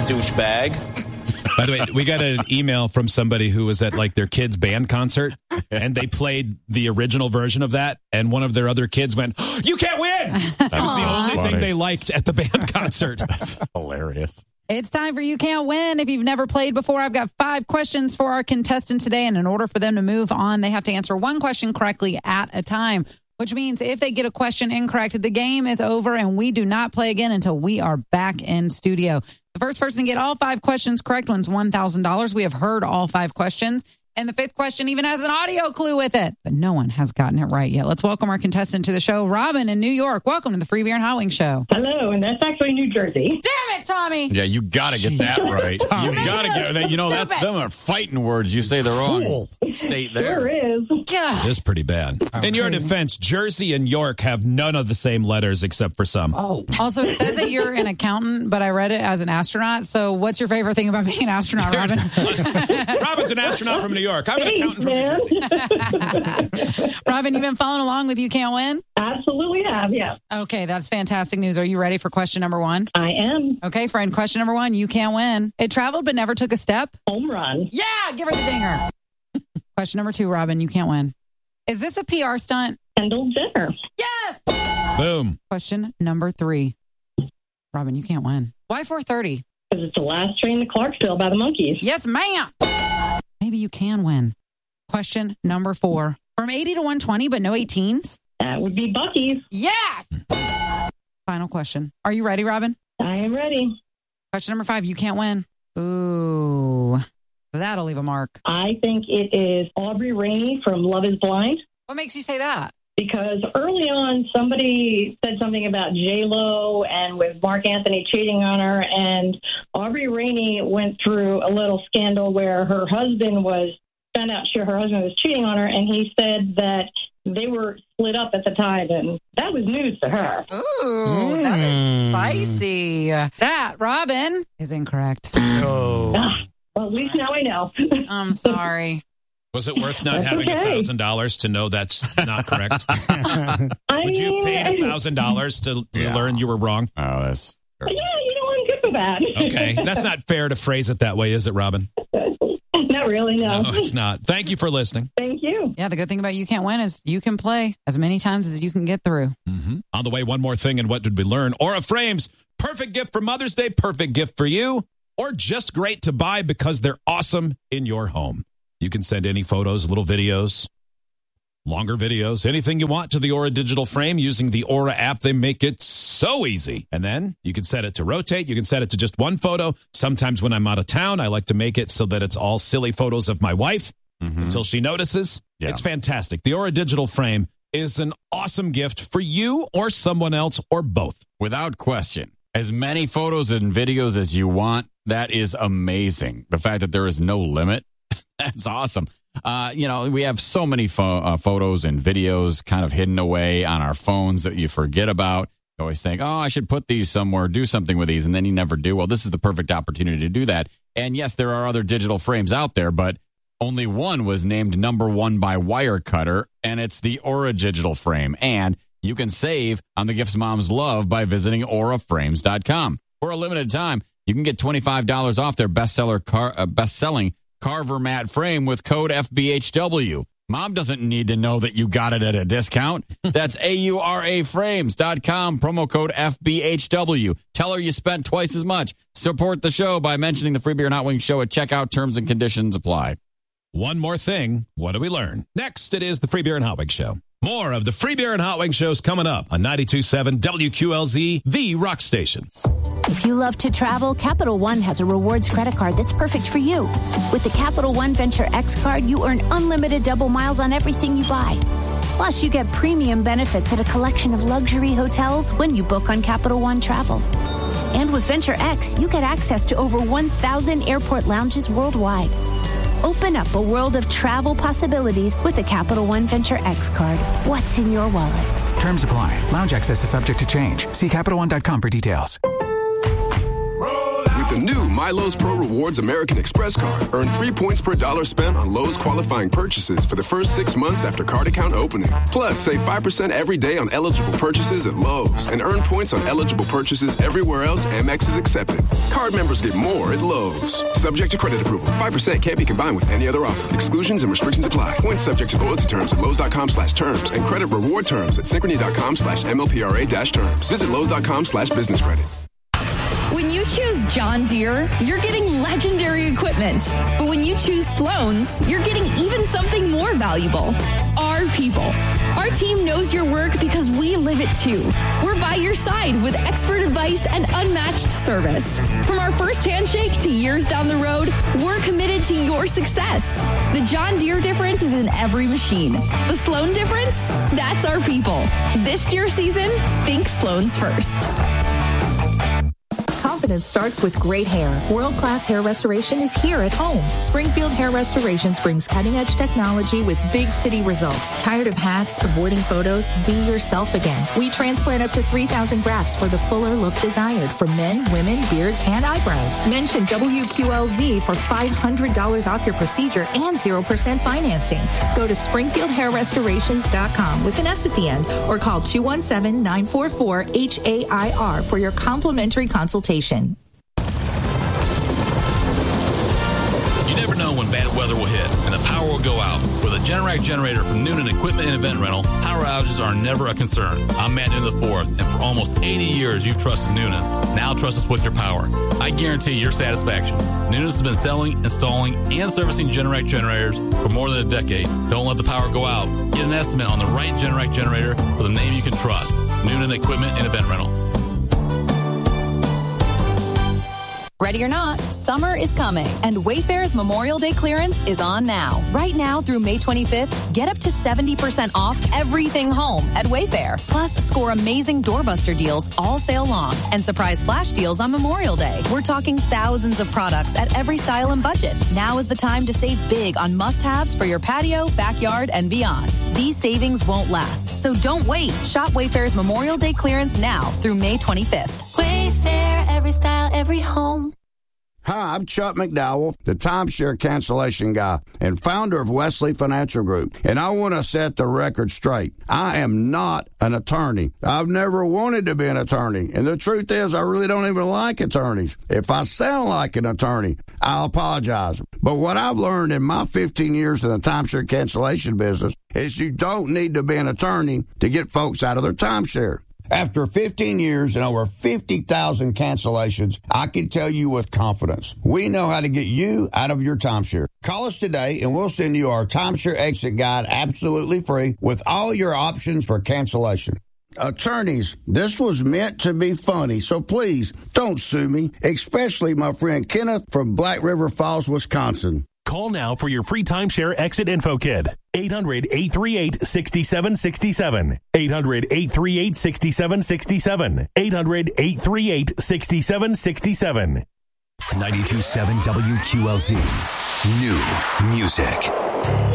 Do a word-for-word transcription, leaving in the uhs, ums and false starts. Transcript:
douchebag. By the way, we got an email from somebody who was at like their kid's band concert, and they played the original version of that, and one of their other kids went, oh, "You can't win!" That was the only funny. thing they liked at the band concert. That's hilarious. It's time for You Can't Win. If you've never played before, I've got five questions for our contestant today, and in order for them to move on, they have to answer one question correctly at a time, which means if they get a question incorrect, the game is over, and we do not play again until we are back in studio. The first person to get all five questions correct wins one thousand dollars. We have heard all five questions, and the fifth question even has an audio clue with it, but no one has gotten it right yet. Let's welcome our contestant to the show, Robin in New York. Welcome to the Free Beer and Hot Wings Show. Hello, and that's actually New Jersey. Damn it, Tommy! Yeah, you got to get that right. You got to get that. You know, that, them are fighting words. You say the wrong state there. Sure is. God. It is pretty bad. In your defense, Jersey and York have none of the same letters except for some. Oh. Also, it says that you're an accountant, but I read it as an astronaut. So what's your favorite thing about being an astronaut, Robin? Robin's an astronaut from New York. I'm an accountant from New Jersey. Robin, you've been following along with You Can't Win? Absolutely have, yes. Okay, that's fantastic news. Are you ready for question number one? I am. Okay, friend, question number one. You can't win. It traveled but never took a step. Home run. Yeah, give her the dinger. Question number two, Robin, you can't win. Is this a P R stunt? Kendall Jenner. Yes! Boom. Question number three. Robin, you can't win. Why four thirty? Because it's the last train to Clarksville by the Monkees. Yes, ma'am. Maybe you can win. Question number four. From eighty to one twenty, but no eighteens? That would be Buc-ee's. Yes! Final question. Are you ready, Robin? I am ready. Question number five. You can't win. Ooh, that'll leave a mark. I think it is Aubrey Rainey from Love is Blind. What makes you say that? Because early on, somebody said something about J-Lo and with Mark Anthony cheating on her, and Aubrey Rainey went through a little scandal where her husband was, found out sure her husband was cheating on her, and he said that they were split up at the time, and that was news to her. Ooh, mm. That is spicy. That, Robin, is incorrect. Oh. Ah, well, at least now I know. I'm sorry. Was it worth not That's having a okay. thousand dollars to know that's not correct? I Would you mean, have paid a thousand dollars to to Yeah. learn you were wrong? Oh, that's... Yeah, you know, I'm good for that. Okay, that's not fair to phrase it that way, is it, Robin? Not really, no. No, it's not. Thank you for listening. Thank you. Yeah, the good thing about You Can't Win is you can play as many times as you can get through. Mm-hmm. On the way, one more thing, and what did we learn? Aura Frames, perfect gift for Mother's Day, perfect gift for you, or just great to buy because they're awesome in your home. You can send any photos, little videos, longer videos, anything you want to the Aura digital frame using the Aura app. They make it so easy. And then you can set it to rotate. You can set it to just one photo. Sometimes when I'm out of town, I like to make it so that it's all silly photos of my wife Mm-hmm. until she notices. Yeah. It's fantastic. The Aura digital frame is an awesome gift for you or someone else or both. Without question. As many photos and videos as you want, that is amazing. The fact that there is no limit, that's awesome. Uh, you know, we have so many fo- uh, photos and videos kind of hidden away on our phones that you forget about. You always think, oh, I should put these somewhere, do something with these, and then you never do. Well, this is the perfect opportunity to do that. And yes, there are other digital frames out there, but only one was named number one by Wirecutter, and it's the Aura digital frame. And you can save on the gifts moms love by visiting aura frames dot com. For a limited time, you can get twenty-five dollars off their bestseller car, uh, best-selling Carver Mat frame with code F B H W. Mom doesn't need to know that you got it at a discount. That's A U R A frames dot com, promo code F B H W. Tell her you spent twice as much. Support the show by mentioning the Free Beer and Hot Wings show at checkout. Terms and conditions apply. One more thing. What do we learn? Next, it is the Free Beer and Hot Wings Show. More of the Free Beer and Hot Wings shows coming up on ninety-two point seven W Q L Z, the rock station. If you love to travel, Capital One has a rewards credit card that's perfect for you. With the Capital One Venture X card, you earn unlimited double miles on everything you buy. Plus, you get premium benefits at a collection of luxury hotels when you book on Capital One Travel. And with Venture X, you get access to over one thousand airport lounges worldwide. Open up a world of travel possibilities with the Capital One Venture X card. What's in your wallet? Terms apply. Lounge access is subject to change. See Capital One dot com for details. We With the new MyLowe's Pro Rewards American Express card, earn three points per dollar spent on Lowe's qualifying purchases for the first six months after card account opening. Plus, save five percent every day on eligible purchases at Lowe's and earn points on eligible purchases everywhere else Amex is accepted. Card members get more at Lowe's. Subject to credit approval. five percent can't be combined with any other offer. Exclusions and restrictions apply. Points subject to loyalty terms at Lowe's.com slash terms and credit reward terms at Synchrony.com slash MLPRA dash terms. Visit Lowe's.com slash business credit. When you choose John Deere, you're getting legendary equipment. But when you choose Sloan's, you're getting even something more valuable. Our people. Our team knows your work because we live it too. We're by your side with expert advice and unmatched service. From our first handshake to years down the road, we're committed to your success. The John Deere difference is in every machine. The Sloan difference? That's our people. This Deere season, think Sloan's first. Confidence starts with great hair. World-class hair restoration is here at home. Springfield Hair Restorations brings cutting-edge technology with big city results. Tired of hats, avoiding photos? Be yourself again. We transplant up to three thousand grafts for the fuller look desired for men, women, beards, and eyebrows. Mention W Q L Z for five hundred dollars off your procedure and zero percent financing. Go to Springfield Hair Restorations dot com with an S at the end or call two one seven, nine four four, H A I R for your complimentary consultation. You never know when bad weather will hit and the power will go out. With a Generac generator from Noonan Equipment and Event Rental, power outages are never a concern. I'm Matt Noonan the fourth, and for almost eighty years you've trusted Noonan's. Now trust us with your power. I guarantee your satisfaction. Noonan's has been selling, installing, and servicing Generac generators for more than a decade. Don't let the power go out. Get an estimate on the right Generac generator with a name you can trust. Noonan Equipment and Event Rental. Ready or not, summer is coming, and Wayfair's Memorial Day clearance is on now. Right now through May twenty-fifth, get up to seventy percent off everything home at Wayfair. Plus, score amazing doorbuster deals all sale long and surprise flash deals on Memorial Day. We're talking thousands of products at every style and budget. Now is the time to save big on must-haves for your patio, backyard, and beyond. These savings won't last, so don't wait. Shop Wayfair's Memorial Day clearance now through May twenty-fifth. Wayfair, every style, every home. Hi, I'm Chuck McDowell, the timeshare cancellation guy and founder of Wesley Financial Group. And I want to set the record straight. I am not an attorney. I've never wanted to be an attorney. And the truth is, I really don't even like attorneys. If I sound like an attorney, I'll apologize. But what I've learned in my fifteen years in the timeshare cancellation business is you don't need to be an attorney to get folks out of their timeshare. After fifteen years and over fifty thousand cancellations, I can tell you with confidence, we know how to get you out of your timeshare. Call us today and we'll send you our timeshare exit guide absolutely free with all your options for cancellation. Attorneys, this was meant to be funny, so please don't sue me, especially my friend Kenneth from Black River Falls, Wisconsin. Call now for your free timeshare exit info kit. eight hundred, eight three eight, six seven six seven. eight hundred, eight three eight, six seven six seven. eight hundred, eight three eight, six seven six seven. ninety-two point seven W Q L Z. New music.